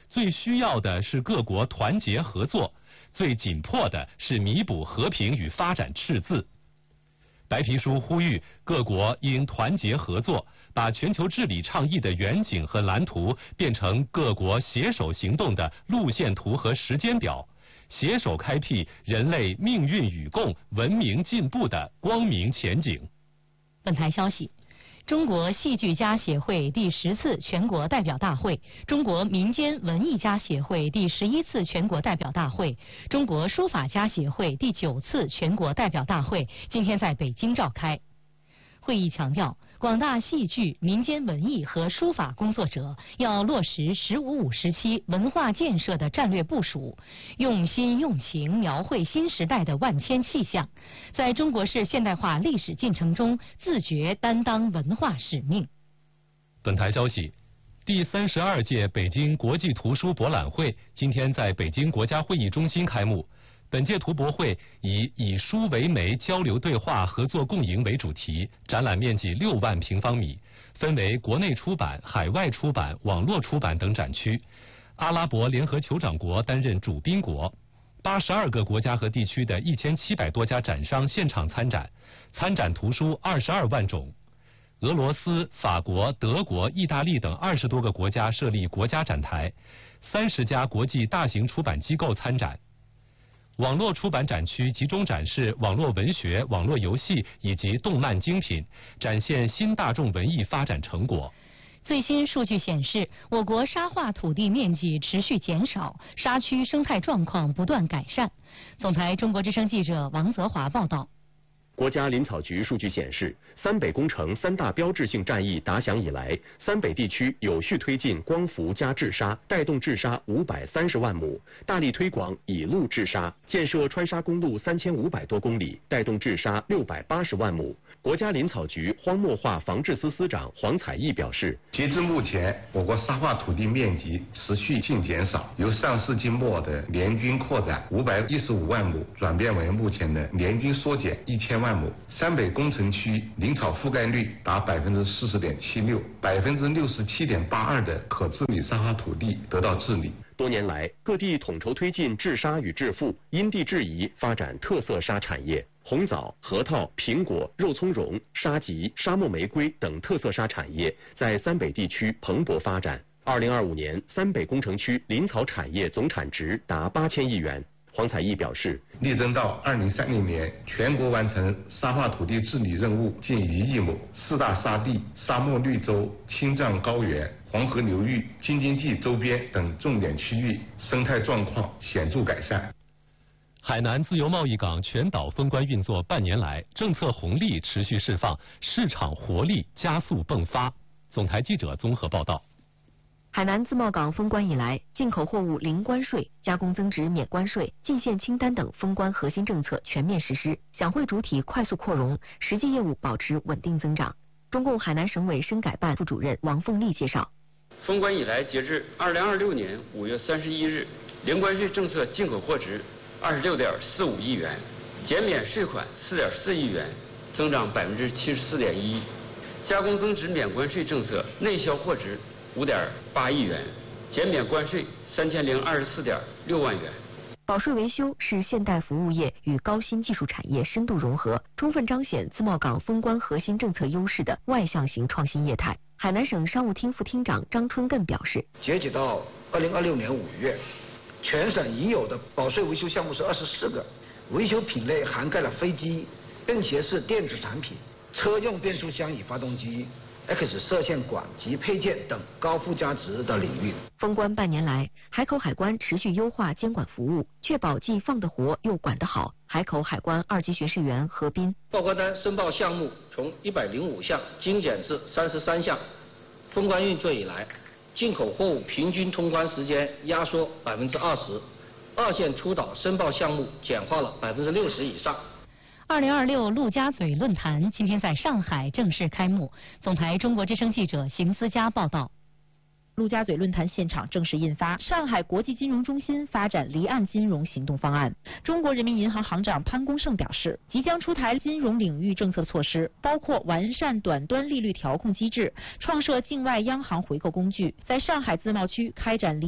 最需要的是各国团结合作，最紧迫的是弥补和平与发展赤字。白皮书呼吁各国应团结合作，把全球治理倡议的远景和蓝图变成各国携手行动的路线图和时间表，携手开辟人类命运与共、文明进步的光明前景。 本台消息，中国戏剧家协会第10次全国代表大会、中国民间文艺家协会第11次全国代表大会、中国书法家协会第9次全国代表大会今天在北京召开。会议强调，广大戏剧、民间文艺和书法工作者要落实“15+5”时期文化建设的战略部署，用心用情描绘新时代的万千气象，在中国式现代化历史进程中自觉担当文化使命。 本台消息，第32届北京国际图书博览会今天在北京国家会议中心开幕。本届图博会以书为媒交流对话合作共赢为主题，展览面积6万平方米，分为国内出版、海外出版、网络出版等展区。阿拉伯联合酋长国担任主宾国，82个国家和地区的1700多家展商现场参展，参展图书22万种。俄罗斯、法国、德国、意大利等20多个国家设立国家展台，30家国际大型出版机构参展。网络出版展区集中展示网络文学、网络游戏以及动漫精品，展现新大众文艺发展成果。 最新数据显示，我国沙化土地面积持续减少，沙区生态状况不断改善。总台中国之声记者王泽华报道。 国家林草局数据显示，三北工程3大标志性战役打响以来，三北地区有序推进光伏加治沙，带动治沙530万亩，大力推广以路治沙，建设川沙公路3500多公里，带动治沙680万亩。国家林草局荒漠化防治司司长黄彩义表示， 截至目前，我国沙化土地面积持续性减少，由上世纪末的年均扩展515万亩，转变为目前的年均缩减1000万亩。三北工程区林草覆盖率达40.76%，67.82%的可治理沙化土地得到治理。 多年来，各地统筹推进治沙与治复，因地制宜发展特色沙产业。红枣、核桃、苹果、肉苁蓉、沙棘、沙漠玫瑰等特色沙产业在三北地区蓬勃发展。2025年，三北工程区林草产业总产值达8000亿元。黄彩义表示， 力争到2030年，全国完成沙化土地治理任务近1亿亩，4大沙地、沙漠绿洲、青藏高原、黄河流域、京津冀周边等重点区域生态状况显著改善。 海南自由贸易港全岛封关运作半年来，政策红利持续释放，市场活力加速迸发。总台记者综合报道。 海南自贸港封关以来，进口货物零关税、加工增值免关税、进线清单等封关核心政策全面实施，享会主体快速扩容，实际业务保持稳定增长。中共海南省委深改办副主任王凤丽介绍， 封关以来，截至2026年5月31日，零关税政策进口货值26.45亿元，减免税款4.4亿元，增长74.1%。加工增值免关税政策内销货值5.8亿元，减免关税3024.6万元。 保税维修是现代服务业与高新技术产业深度融合，充分彰显自贸港封关核心政策优势的外向型创新业态。海南省商务厅副厅长张春艮表示， 截止到2026年5月，全省已有的保税维修项目是24个，维修品类涵盖了飞机、便携式电子产品、车用变速箱与发动机、X 射线管及配件等高附加值的领域。 封关半年来，海口海关持续优化监管服务，确保既放得活又管得好。海口海关2级巡视员何斌， 报关单申报项目从105项精简至33项。封关运作以来，进口货物平均通关时间压缩20%，二线出岛申报项目简化了60%以上。 2026陆家嘴论坛今天在上海正式开幕。总台中国之声记者邢思佳报道。 陆家嘴论坛现场正式印发《上海国际金融中心发展离岸金融行动方案》。中国人民银行行长潘功胜表示，即将出台金融领域政策措施，包括完善短端利率调控机制，创设境外央行回购工具，在上海自贸区开展